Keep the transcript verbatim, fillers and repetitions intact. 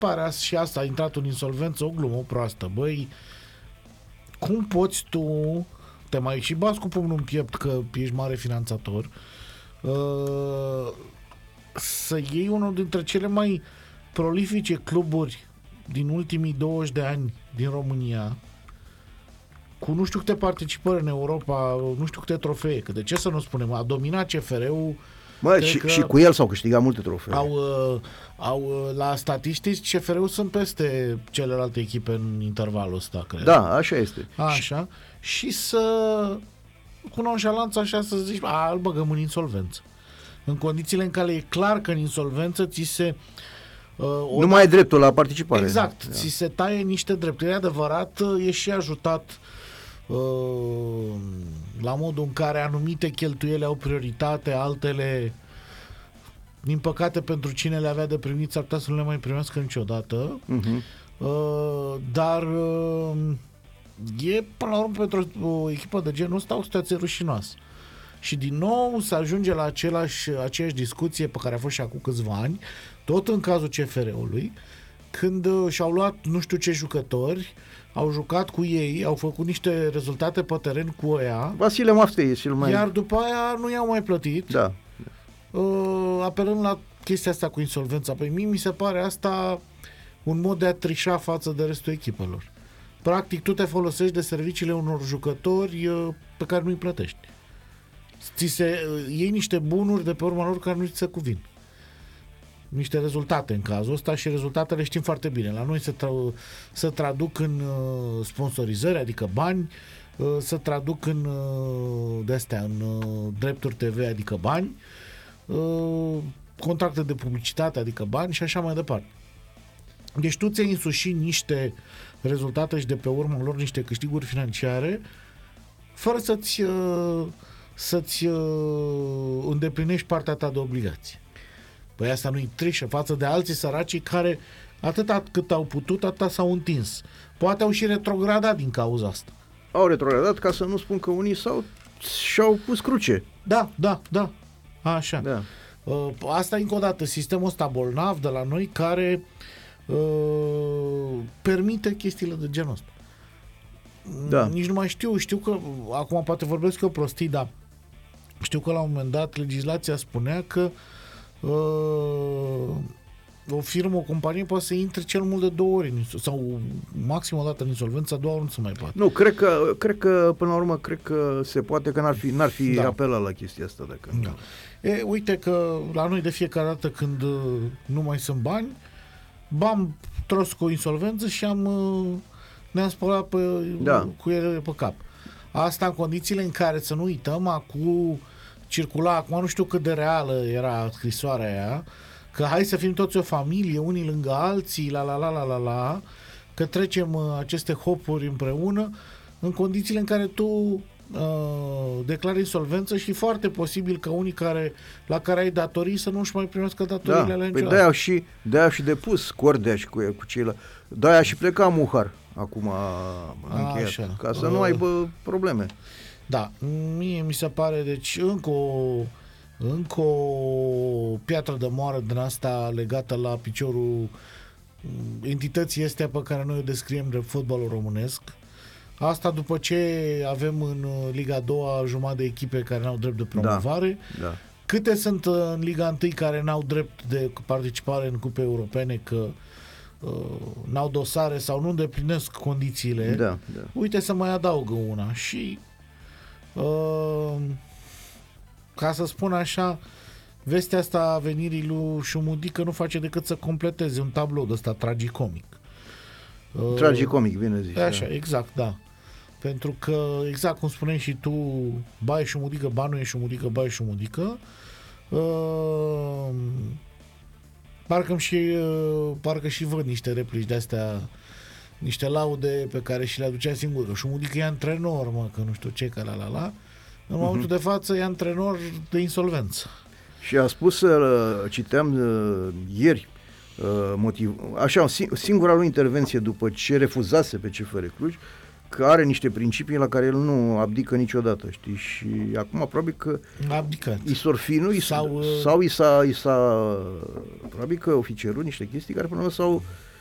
pare și asta, a intrat în insolvență, o glumă proastă. Băi, cum poți tu, te mai și bați cu pumnul în piept că ești mare finanțator, uh, să iei unul dintre cele mai prolifice cluburi din ultimii douăzeci de ani din România, cu nu știu câte participări în Europa, nu știu câte trofee, că de ce să nu spunem, a dominat C F R-ul. Bă, și, și cu el s-au câștigat multe trofee. Au, au, la statistici, C F R-ul sunt peste celelalte echipe în intervalul ăsta, cred. Da, așa este. Așa. Și să, cu nonșalanță așa, să zici, a, îl băgăm în insolvență. În condițiile în care e clar că în insolvență ți se... Uh, nu mai ai dreptul la participare. Exact. Da. Ți se taie niște drepturi. E adevărat, e și ajutat uh, la modul în care anumite cheltuieli au prioritate, altele, din păcate, pentru cine le avea de primit, s-ar putea să nu le mai primească niciodată. Uh-huh. Uh, dar uh, e, până la urmă, pentru o echipă de genul ăsta o situație rușinoasă. Și din nou se ajunge la același, aceeași discuție pe care a fost și acum câțiva ani, tot în cazul C F R-ului, când uh, și-au luat nu știu ce jucători, au jucat cu ei, au făcut niște rezultate pe teren cu ăia. Vasile Maftei e cel mai... Iar după aia nu i-au mai plătit. Da. Uh, apelând la chestia asta cu insolvența. Păi mie mi se pare asta un mod de a trișa față de restul echipelor. Practic, tu te folosești de serviciile unor jucători uh, pe care nu-i plătești. Ți se, uh, iei niște bunuri de pe urma lor care nu ți se cuvin. Niște rezultate în cazul ăsta și rezultatele știm foarte bine. La noi se, tra- se traduc în uh, sponsorizări, adică bani, uh, se traduc în uh, de-astea, în uh, drepturi T V, adică bani, uh, contracte de publicitate, adică bani și așa mai departe. Deci tu ți-ai însușit niște rezultate și de pe urmă lor niște câștiguri financiare fără să-ți, uh, să-ți uh, îndeplinești partea ta de obligație. Păi asta nu-i trișă față de alții săraci care atâta cât au putut, atâta s-au întins. Poate au și retrogradat din cauza asta. Au retrogradat, ca să nu spun că unii s-au, și-au pus cruce. Da, da, da. Așa. Da. Uh, asta încă o dată, sistemul ăsta bolnav de la noi care uh, permite chestiile de genul ăsta. Da. Nici nu mai știu, știu că, acum poate vorbesc eu prostii, dar știu că la un moment dat legislația spunea că Uh, o firmă, o companie poate să intre cel mult de două ori în, sau maxim o dată în insolvență, a doua ori nu se mai poate. Nu, cred că, cred că până la urmă, cred că se poate, că n-ar fi, n-ar fi Da. apelat la chestia asta. Dacă Da. E, uite că la noi de fiecare dată când uh, nu mai sunt bani, bam, tros cu o insolvență și am uh, ne-am spălat pe, Da. cu ele pe cap. Asta în condițiile în care, să nu uităm, acum circula, acum nu știu cât de reală era scrisoarea aia, că hai să fim toți o familie, unii lângă alții, la la la la la la, că trecem uh, aceste hopuri împreună, în condițiile în care tu uh, declari insolvență și foarte posibil că unii care, la care ai datorii să nu-și mai primească datoriile da, alea păi niciodată. de-aia și, de-aia și depus cordea și cu, cu ceilalți. De-aia și pleca Muhar acum a încheiat, Așa. ca să Uh. nu aibă probleme. Da, mie mi se pare, deci încă o, încă o piatră de moară din asta legată la piciorul entității astea pe care noi o descriem de fotbalul românesc. Asta după ce avem în Liga a doua jumătate de echipe care n-au drept de promovare. Da, da. Câte sunt în Liga unu care n-au drept de participare în cupe europene, că uh, n-au dosare sau nu îndeplinesc condițiile. Da, da. Uite să mai adaugă una și Uh, ca să spun așa, vestea asta a venirii lui Șumudică nu face decât să completeze un tablou de ăsta tragicomic. Uh, Tragicomic, bine zis. Așa, Da. exact, da. Pentru că, exact cum spuneai și tu, ba e Șumudică, ba nu e Șumudică, ba e Șumudică. Uh, parcă și, uh, parcă și văd niște replici de-astea, niște laude pe care și le aducea singur, că Șumudică e antrenor, mă, că nu știu ce, că la la la. În uh-huh. momentul de față e antrenor de insolvență. Și a spus, uh, citeam uh, ieri, uh, motiv, așa, singura lui intervenție după ce refuzase pe C F R Cluj, că are niște principii la care el nu abdică niciodată, știi? Și acum probabil că abdicat. i s-or fi, nu? I sau, sau i s-a, i s-a, probabil că oficerul niște chestii care până la urmă s-au